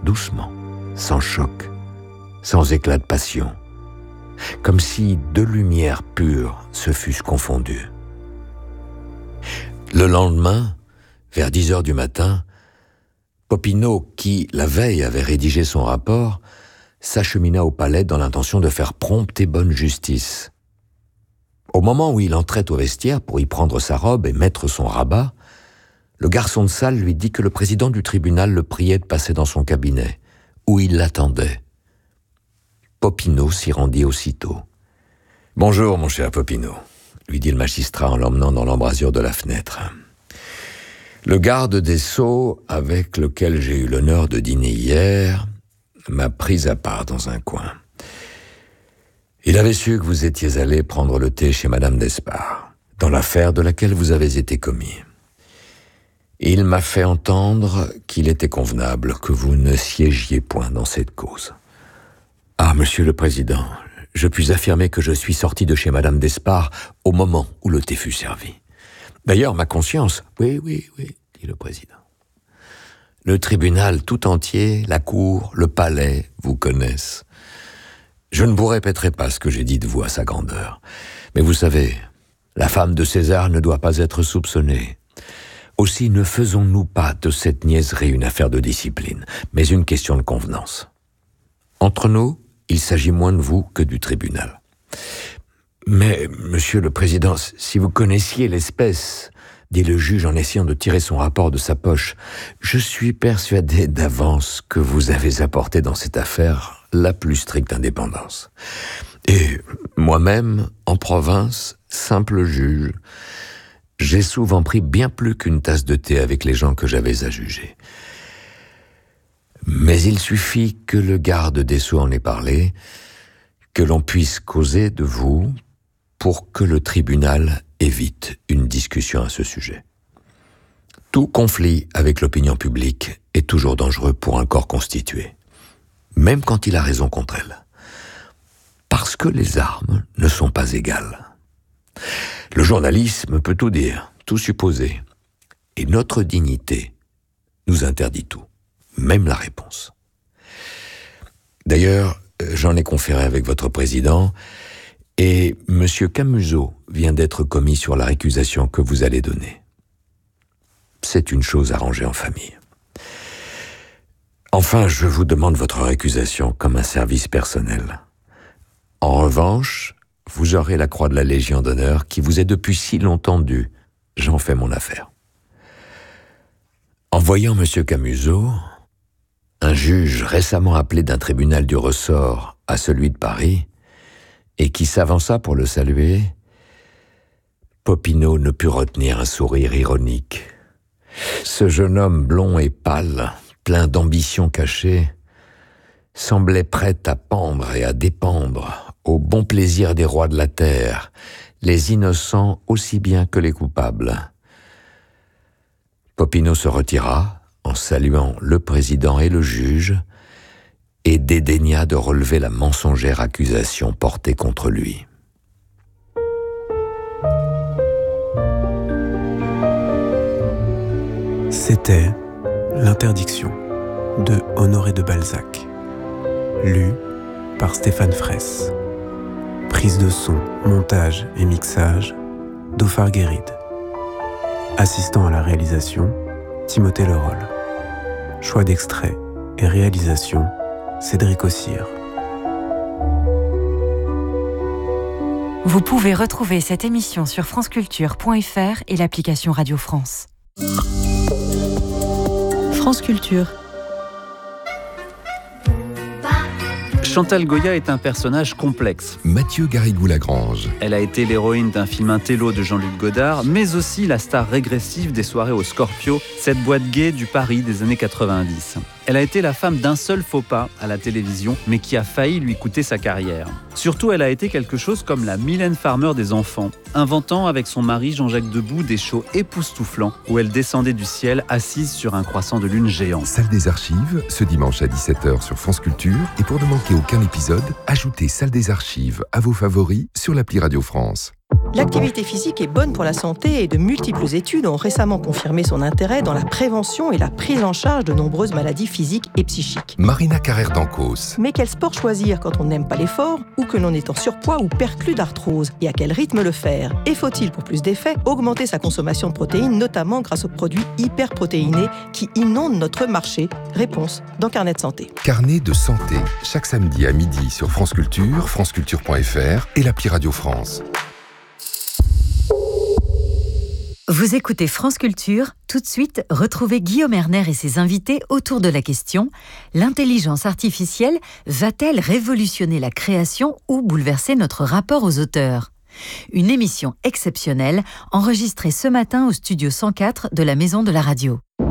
doucement, sans choc, sans éclat de passion, comme si deux lumières pures se fussent confondues. Le lendemain, vers 10h du matin, Popinot, qui, la veille, avait rédigé son rapport, s'achemina au palais dans l'intention de faire prompte et bonne justice. Au moment où il entrait au vestiaire pour y prendre sa robe et mettre son rabat, le garçon de salle lui dit que le président du tribunal le priait de passer dans son cabinet, où il l'attendait. Popinot s'y rendit aussitôt. « Bonjour, mon cher Popinot », lui dit le magistrat en l'emmenant dans l'embrasure de la fenêtre. Le garde des Sceaux, avec lequel j'ai eu l'honneur de dîner hier, m'a pris à part dans un coin. Il avait su que vous étiez allé prendre le thé chez Madame d'Espard, dans l'affaire de laquelle vous avez été commis. Il m'a fait entendre qu'il était convenable que vous ne siégiez point dans cette cause. Ah, Monsieur le Président, je puis affirmer que je suis sorti de chez Madame d'Espard au moment où le thé fut servi. D'ailleurs, ma conscience... Oui, dit le Président. Le tribunal tout entier, la cour, le palais, vous connaissent. Je ne vous répéterai pas ce que j'ai dit de vous à sa grandeur. Mais vous savez, la femme de César ne doit pas être soupçonnée. Aussi, ne faisons-nous pas de cette niaiserie une affaire de discipline, mais une question de convenance. Entre nous, il s'agit moins de vous que du tribunal. Mais, Monsieur le Président, si vous connaissiez l'espèce, dit le juge en essayant de tirer son rapport de sa poche, je suis persuadé d'avance que vous avez apporté dans cette affaire la plus stricte indépendance. Et moi-même, en province, simple juge, j'ai souvent pris bien plus qu'une tasse de thé avec les gens que j'avais à juger. Mais il suffit que le garde des Sceaux en ait parlé, que l'on puisse causer de vous pour que le tribunal évite une discussion à ce sujet. Tout conflit avec l'opinion publique est toujours dangereux pour un corps constitué, même quand il a raison contre elle, parce que les armes ne sont pas égales. Le journalisme peut tout dire, tout supposer, et notre dignité nous interdit tout, même la réponse. D'ailleurs, j'en ai conféré avec votre président, et M. Camusot vient d'être commis sur la récusation que vous allez donner. C'est une chose arrangée en famille. Enfin, je vous demande votre récusation comme un service personnel. En revanche, vous aurez la croix de la Légion d'honneur qui vous est depuis si longtemps due. J'en fais mon affaire. En voyant M. Camusot, un juge récemment appelé d'un tribunal du ressort à celui de Paris, et qui s'avança pour le saluer, Popinot ne put retenir un sourire ironique. Ce jeune homme blond et pâle, plein d'ambition cachée, semblait prêt à pendre et à dépendre au bon plaisir des rois de la terre, les innocents aussi bien que les coupables. Popinot se retira en saluant le président et le juge et dédaigna de relever la mensongère accusation portée contre lui. C'était L'interdiction de Honoré de Balzac, lu par Stéphane Fraisse. Prise de son, montage et mixage, Dauphard Guéride. Assistant à la réalisation, Timothée Leroll. Choix d'extrait et réalisation, Cédric Ossire. Vous pouvez retrouver cette émission sur franceculture.fr et l'application Radio France. France Culture. Chantal Goya est un personnage complexe. Mathieu Garrigou-Lagrange. Elle a été l'héroïne d'un film Intello de Jean-Luc Godard, mais aussi la star régressive des soirées au Scorpio, cette boîte gay du Paris des années 90. Elle a été la femme d'un seul faux pas à la télévision, mais qui a failli lui coûter sa carrière. Surtout, elle a été quelque chose comme la Mylène Farmer des enfants, inventant avec son mari Jean-Jacques Debout des shows époustouflants où elle descendait du ciel assise sur un croissant de lune géant. Salle des Archives, ce dimanche à 17h sur France Culture. Et pour ne manquer aucun épisode, ajoutez Salle des Archives à vos favoris sur l'appli Radio France. L'activité physique est bonne pour la santé et de multiples études ont récemment confirmé son intérêt dans la prévention et la prise en charge de nombreuses maladies physiques et psychiques. Marina Carrère-Dancos. Mais quel sport choisir quand on n'aime pas l'effort ou que l'on est en surpoids ou perclus d'arthrose? Et à quel rythme le faire? Et faut-il, pour plus d'effet, augmenter sa consommation de protéines, notamment grâce aux produits hyperprotéinés qui inondent notre marché? Réponse dans Carnet de santé. Carnet de santé, chaque samedi à midi sur France Culture, franceculture.fr et l'appli Radio France. Vous écoutez France Culture, tout de suite, retrouvez Guillaume Erner et ses invités autour de la question « L'intelligence artificielle va-t-elle révolutionner la création ou bouleverser notre rapport aux auteurs ?» Une émission exceptionnelle enregistrée ce matin au studio 104 de la Maison de la Radio.